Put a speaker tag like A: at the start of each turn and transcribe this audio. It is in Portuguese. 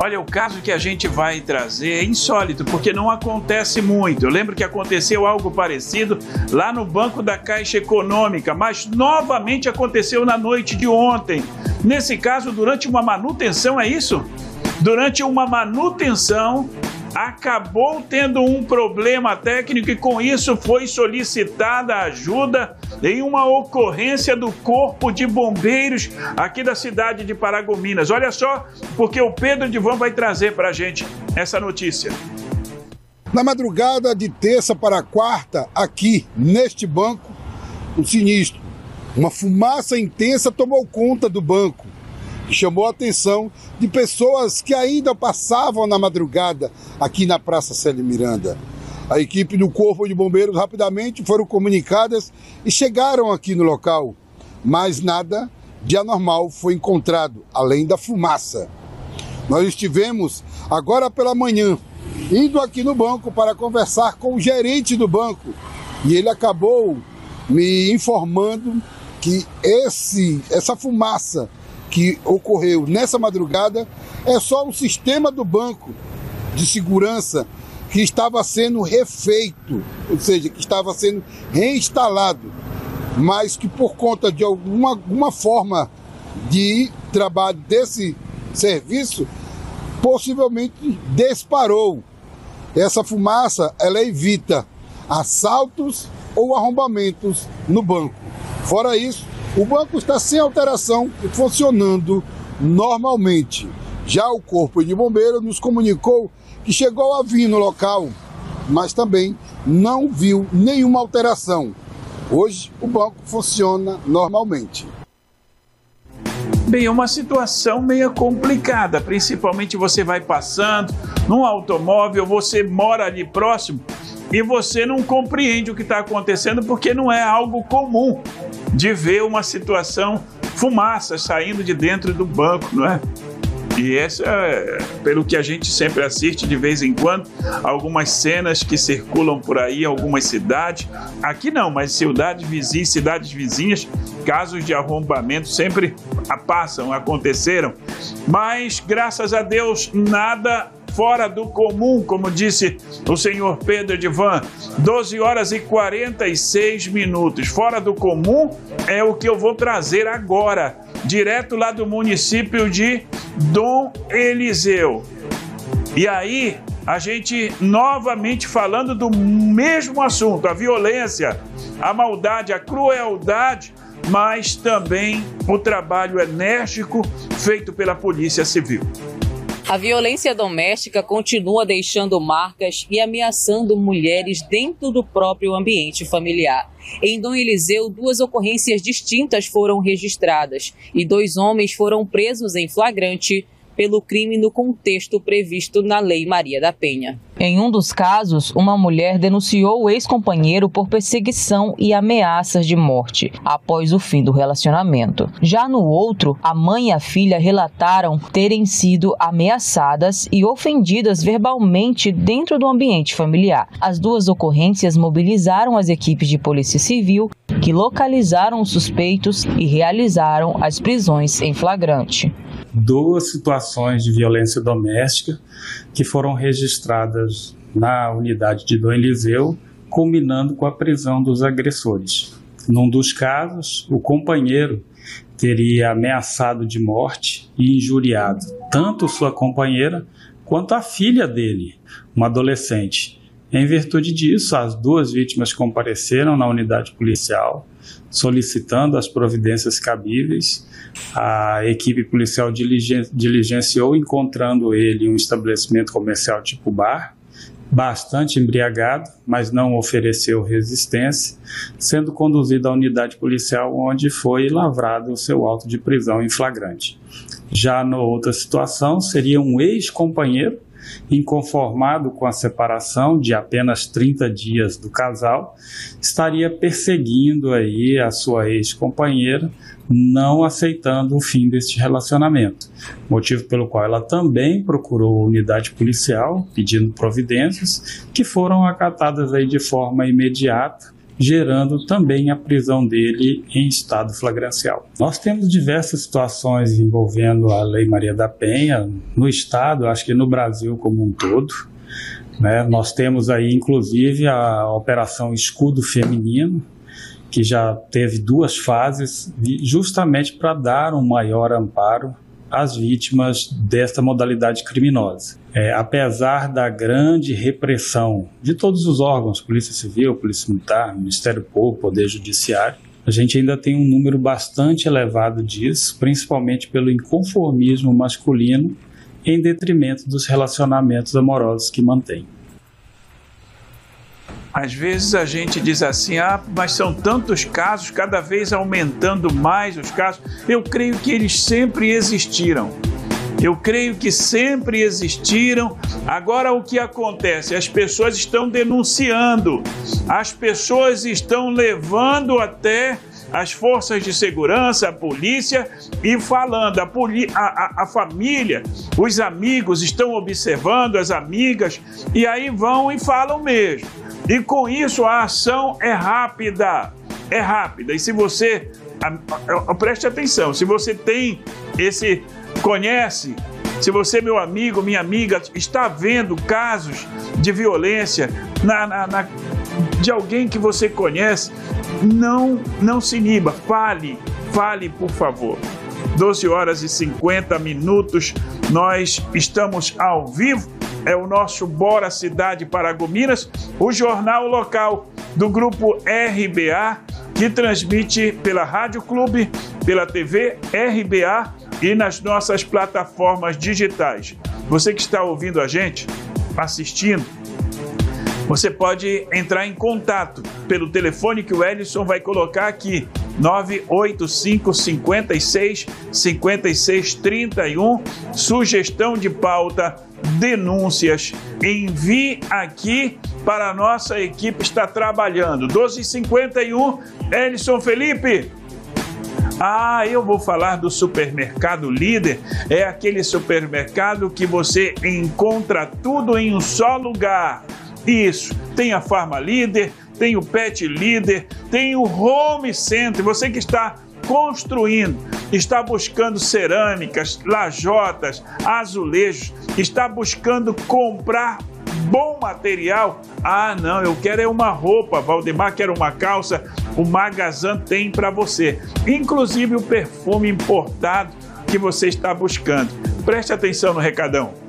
A: Olha, o caso que a gente vai trazer é insólito, porque não acontece muito. Eu lembro que aconteceu algo parecido lá no Banco da Caixa Econômica, mas novamente aconteceu na noite de ontem. Nesse caso, durante uma manutenção, é isso? Durante uma manutenção, acabou tendo um problema técnico e com isso foi solicitada ajuda em uma ocorrência do Corpo de Bombeiros aqui da cidade de Paragominas. Olha só, porque o Pedro Divan vai trazer para a gente essa notícia.
B: Na madrugada de terça para quarta, aqui neste banco, um sinistro. Uma fumaça intensa tomou conta do banco, que chamou a atenção de pessoas que ainda passavam na madrugada aqui na Praça Célio Miranda. A equipe do Corpo de Bombeiros rapidamente foram comunicadas e chegaram aqui no local, mas nada de anormal foi encontrado, além da fumaça. Nós estivemos agora pela manhã, indo aqui no banco para conversar com o gerente do banco, e ele acabou me informando que essa fumaça que ocorreu nessa madrugada é só um sistema do banco de segurança que estava sendo refeito, ou seja, que estava sendo reinstalado, mas que por conta de alguma forma de trabalho desse serviço, possivelmente disparou. Essa fumaça, ela evita assaltos ou arrombamentos no banco. Fora isso, o banco está sem alteração e funcionando normalmente. Já o Corpo de Bombeiros nos comunicou que chegou a vir no local, mas também não viu nenhuma alteração. Hoje, o banco funciona normalmente.
A: Bem, é uma situação meio complicada, principalmente você vai passando num automóvel, você mora ali próximo e você não compreende o que está acontecendo porque não é algo comum de ver uma situação, fumaça saindo de dentro do banco, não é? E essa, pelo que a gente sempre assiste de vez em quando, algumas cenas que circulam por aí, algumas cidades, aqui não, mas cidades vizinhas, casos de arrombamento sempre aconteceram, mas graças a Deus nada fora do comum, como disse o senhor Pedro Divan, 12 horas e 46 minutos. Fora do comum é o que eu vou trazer agora, direto lá do município de Dom Eliseu. E aí, a gente novamente falando do mesmo assunto, a violência, a maldade, a crueldade, mas também o trabalho enérgico feito pela Polícia Civil.
C: A violência doméstica continua deixando marcas e ameaçando mulheres dentro do próprio ambiente familiar. Em Dom Eliseu, 2 ocorrências distintas foram registradas e 2 homens foram presos em flagrante pelo crime no contexto previsto na Lei Maria da Penha. Em um dos casos, uma mulher denunciou o ex-companheiro por perseguição e ameaças de morte após o fim do relacionamento. Já no outro, a mãe e a filha relataram terem sido ameaçadas e ofendidas verbalmente dentro do ambiente familiar. As 2 ocorrências mobilizaram as equipes de Polícia Civil, que localizaram os suspeitos e realizaram as prisões em flagrante.
D: 2 situações de violência doméstica que foram registradas na unidade de Dom Eliseu, culminando com a prisão dos agressores. Num dos casos, o companheiro teria ameaçado de morte e injuriado tanto sua companheira quanto a filha dele, uma adolescente. Em virtude disso, as 2 vítimas compareceram na unidade policial, solicitando as providências cabíveis. A equipe policial diligenciou, encontrando ele em um estabelecimento comercial tipo bar, bastante embriagado, mas não ofereceu resistência, sendo conduzido à unidade policial, onde foi lavrado o seu auto de prisão em flagrante. Já na outra situação, seria um ex-companheiro, inconformado com a separação de apenas 30 dias do casal, estaria perseguindo aí a sua ex-companheira, não aceitando o fim deste relacionamento, motivo pelo qual ela também procurou a unidade policial, pedindo providências, que foram acatadas aí de forma imediata, gerando também a prisão dele em estado flagrancial. Nós temos diversas situações envolvendo a Lei Maria da Penha no estado, acho que no Brasil como um todo, né? Nós temos aí inclusive a Operação Escudo Feminino, que já teve 2 fases, justamente para dar um maior amparo às vítimas desta modalidade criminosa. Apesar da grande repressão de todos os órgãos, Polícia Civil, Polícia Militar, Ministério Público, Poder Judiciário, a gente ainda tem um número bastante elevado disso, principalmente pelo inconformismo masculino, em detrimento dos relacionamentos amorosos que mantém.
A: Às vezes a gente diz assim, mas são tantos casos, cada vez aumentando mais os casos. Eu creio que eles sempre existiram. Agora o que acontece? As pessoas estão denunciando, as pessoas estão levando até as forças de segurança, a polícia, e falando, a família, os amigos estão observando, as amigas, e aí vão e falam mesmo. E com isso a ação é rápida. E se você, preste atenção, se você conhece, se você, meu amigo, minha amiga, está vendo casos de violência de alguém que você conhece, não se iniba, fale por favor. 12h50, nós estamos ao vivo, é o nosso Bora Cidade Paragominas, o jornal local do Grupo RBA, que transmite pela Rádio Clube, pela TV RBA e nas nossas plataformas digitais. Você que está ouvindo a gente, assistindo, você pode entrar em contato pelo telefone que o Edson vai colocar aqui, 985 56 56 31, sugestão de pauta, denúncias, envie aqui para a nossa equipe estar trabalhando. 12h51, Edson Felipe. Eu vou falar do Supermercado Líder, é aquele supermercado que você encontra tudo em um só lugar. Isso, tem a Farma Líder, tem o Pet Líder, tem o Home Center, você que está construindo, está buscando cerâmicas, lajotas, azulejos, está buscando comprar bom material. Não, eu quero uma roupa, Valdemar quer uma calça, o Magazan tem para você, inclusive o perfume importado que você está buscando. Preste atenção no recadão.